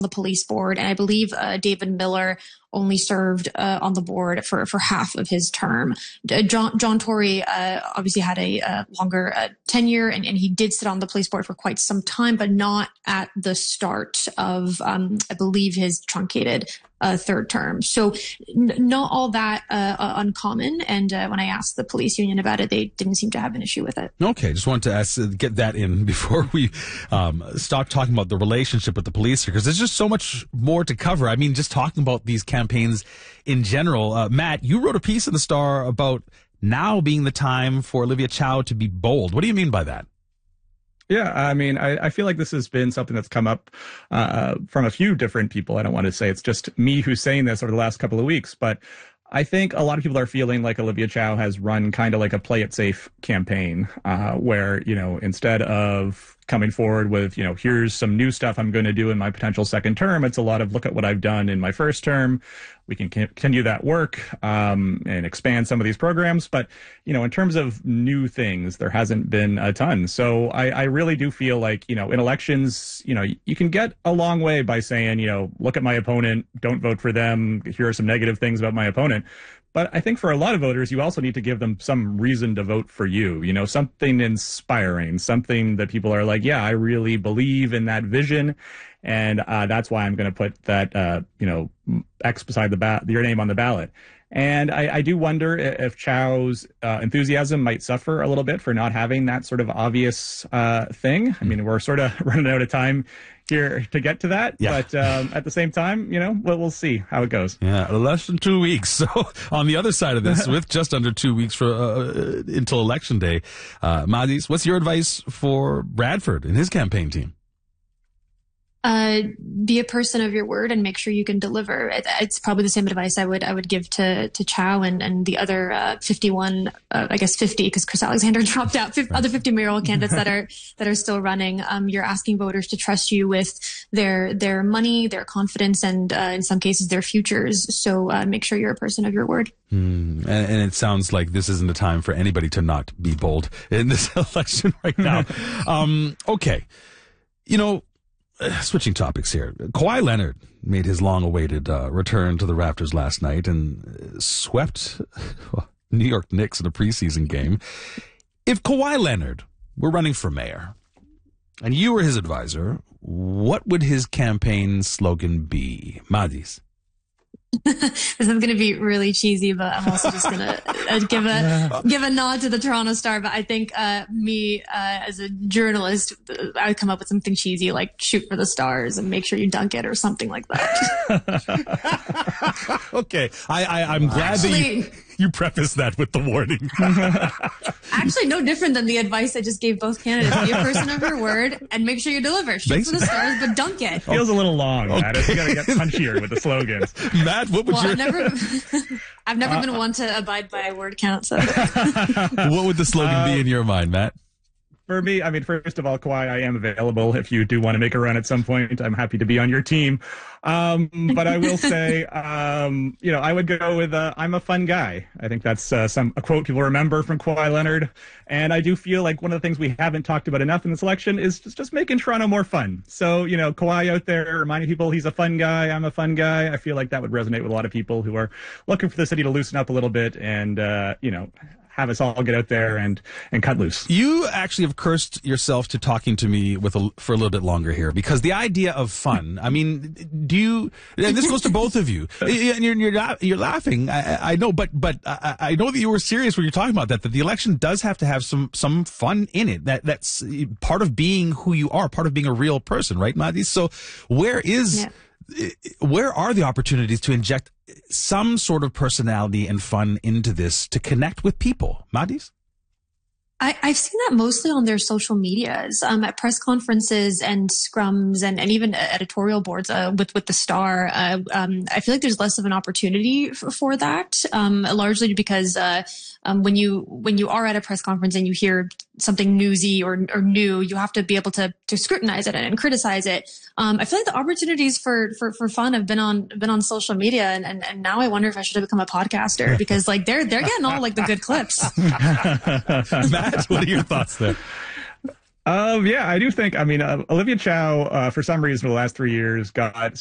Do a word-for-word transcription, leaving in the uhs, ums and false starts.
the police board. And I believe uh, David Miller only served uh, on the board for, for half of his term. Uh, John, John Tory uh, obviously had a uh, longer uh, tenure, and, and he did sit on the police board for quite some time, but not at the start of, um, I believe, his truncated uh, third term. So n- not all that uh, uh, uncommon. And uh, when I asked the police union about it, they didn't seem to have an issue with it. Okay, just wanted to ask, uh, get that in before we um, stop talking about the relationship with the police here, because there's just so much more to cover. I mean, just talking about these campaigns in general. Uh, Matt, you wrote a piece in the Star about now being the time for Olivia Chow to be bold. What do you mean by that? Yeah, I mean, I, I feel like this has been something that's come up uh, from a few different people. I don't want to say it's just me who's saying this over the last couple of weeks, but I think a lot of people are feeling like Olivia Chow has run kind of like a play it safe campaign, uh, where, you know, instead of coming forward with, you know, here's some new stuff I'm going to do in my potential second term, it's a lot of look at what I've done in my first term. We can continue that work um, and expand some of these programs. But, you know, in terms of new things, there hasn't been a ton. So I, I really do feel like, you know, in elections, you know, you can get a long way by saying, you know, look at my opponent, don't vote for them. Here are some negative things about my opponent. But I think for a lot of voters, you also need to give them some reason to vote for you, you know, something inspiring, something that people are like, yeah, I really believe in that vision. And uh, that's why I'm going to put that, uh, you know, X beside the ba- your name on the ballot. And I, I do wonder if Chow's uh, enthusiasm might suffer a little bit for not having that sort of obvious uh, thing. I mean, we're sort of running out of time here to get to that. Yeah. But um, at the same time, you know, we'll, we'll see how it goes. Yeah, less than two weeks. So on the other side of this, with just under two weeks for uh, until Election Day, uh, Madis, what's your advice for Bradford and his campaign team? Uh, be a person of your word and make sure you can deliver. It, it's probably the same advice I would I would give to to Chow and, and the other uh, fifty-one, uh, I guess fifty, because Chris Alexander dropped out. fifty, other fifty mayoral candidates that are that are still running. Um, you're asking voters to trust you with their their money, their confidence, and uh, in some cases their futures. So uh, make sure you're a person of your word. Mm, and, and it sounds like this isn't a time for anybody to not be bold in this election right now. um, okay, you know. Switching topics here. Kawhi Leonard made his long-awaited uh, return to the Raptors last night and swept New York Knicks in a preseason game. If Kawhi Leonard were running for mayor and you were his advisor, what would his campaign slogan be? Madis? This is going to be really cheesy, but I'm also just going to uh, give a give a nod to the Toronto Star. But I think uh, me uh, as a journalist, I would come up with something cheesy like "shoot for the stars" and make sure you dunk it or something like that. Okay, I, I I'm glad Actually, that you you prefaced that with the warning. Actually, no different than the advice I just gave both candidates: be a person of your word and make sure you deliver. Shoot Thanks. for the stars, but dunk it. Feels a little long, okay. Matt. You got to get punchier with the slogans. Matt, what would well, your... I've never, I've never uh, been one to abide by word count. So, what would the slogan uh, be in your mind, Matt? For me, I mean, first of all, Kawhi, I am available if you do want to make a run at some point. I'm happy to be on your team. Um, but I will say, um, you know, I would go with uh, "I'm a fun guy." I think that's uh, some a quote people remember from Kawhi Leonard. And I do feel like one of the things we haven't talked about enough in this election is just, just making Toronto more fun. So, you know, Kawhi out there reminding people he's a fun guy. I'm a fun guy. I feel like that would resonate with a lot of people who are looking for the city to loosen up a little bit and, uh, you know, have us all get out there and, and cut loose. You actually have cursed yourself to talking to me with a, for a little bit longer here, because the idea of fun, I mean, do you, and this goes to both of you, and you're, you're, you're laughing, I, I know, but, but I, I know that you were serious when you're talking about that, that the election does have to have some, some fun in it. That, that's part of being who you are, part of being a real person, right, Madis? So where is, yeah. Where are the opportunities to inject some sort of personality and fun into this to connect with people? Madis? I, I've seen that mostly on their social medias, um, at press conferences and scrums and, and even editorial boards uh, with with the Star. Uh, um, I feel like there's less of an opportunity for, for that, um, largely because uh, um, when you when you are at a press conference and you hear something newsy or or new, you have to be able to to scrutinize it and criticize it. Um, I feel like the opportunities for, for, for fun have been on been on social media, and, and, and now I wonder if I should have become a podcaster, because like they're they're getting all like the good clips. Matt, what are your thoughts there? Um, yeah, I do think. I mean, uh, Olivia Chow, uh, for some reason, for the last three years, got